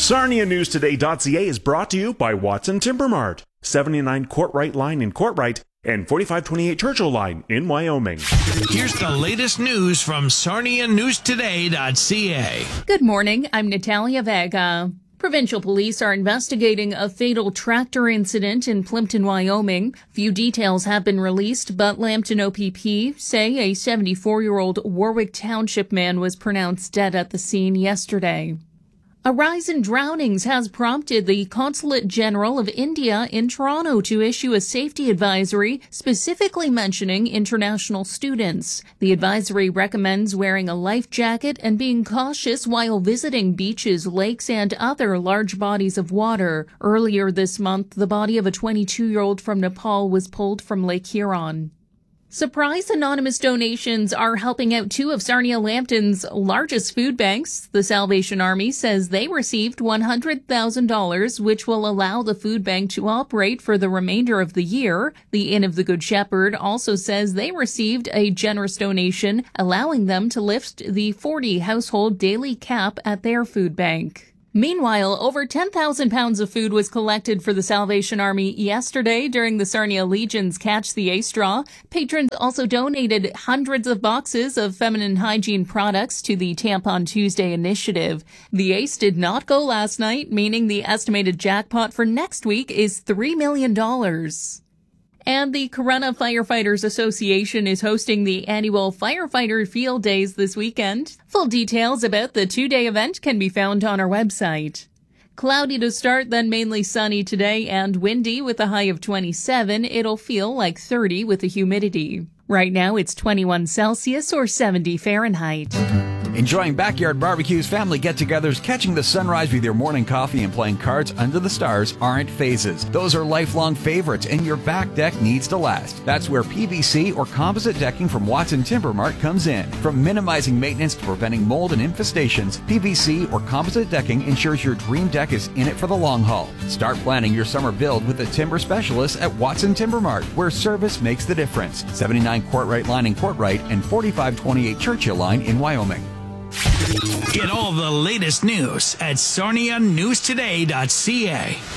SarniaNewsToday.ca is brought to you by Watson Timber Mart, 79 Courtright Line in Courtright and 4528 Churchill Line in Wyoming. Here's the latest news from SarniaNewsToday.ca. Good morning, I'm Natalia Vega. Provincial police are investigating a fatal tractor incident in Plimpton, Wyoming. Few details have been released, but Lambton OPP say a 74-year-old Warwick Township man was pronounced dead at the scene yesterday. A rise in drownings has prompted the Consulate General of India in Toronto to issue a safety advisory specifically mentioning international students. The advisory recommends wearing a life jacket and being cautious while visiting beaches, lakes, and other large bodies of water. Earlier this month, the body of a 22-year-old from Nepal was pulled from Lake Huron. Surprise anonymous donations are helping out two of Sarnia Lambton's largest food banks. The Salvation Army says they received $100,000, which will allow the food bank to operate for the remainder of the year. The Inn of the Good Shepherd also says they received a generous donation, allowing them to lift the 40 household daily cap at their food bank. Meanwhile, over 10,000 pounds of food was collected for the Salvation Army yesterday during the Sarnia Legion's Catch the Ace draw. Patrons also donated hundreds of boxes of feminine hygiene products to the Tampon Tuesday initiative. The Ace did not go last night, meaning the estimated jackpot for next week is $3 million. And the Corunna Firefighters Association is hosting the annual Firefighter Field Days this weekend. Full details about the two-day event can be found on our website. Cloudy to start, then mainly sunny today and windy with a high of 27. It'll feel like 30 with the humidity. Right now it's 21 Celsius or 70 Fahrenheit. Enjoying backyard barbecues, family get-togethers, catching the sunrise with your morning coffee, and playing cards under the stars aren't phases. Those are lifelong favorites, and your back deck needs to last. That's where PVC or composite decking from Watson Timber Mart comes in. From minimizing maintenance to preventing mold and infestations, PVC or composite decking ensures your dream deck is in it for the long haul. Start planning your summer build with the timber specialists at Watson Timber Mart, where service makes the difference. 79 Courtright Line in Courtright and 4528 Churchill Line in Wyoming. Get all the latest news at SarniaNewsToday.ca.